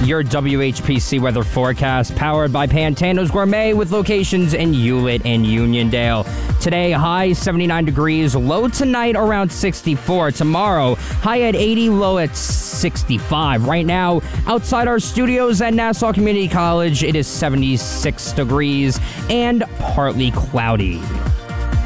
Your WHPC weather forecast, powered by Pantano's Gourmet, with locations in Hewlett and Uniondale. Today, high 79 degrees, low tonight around 64. Tomorrow, high at 80, low at 65. Right now, outside our studios at Nassau Community College, it is 76 degrees and partly cloudy.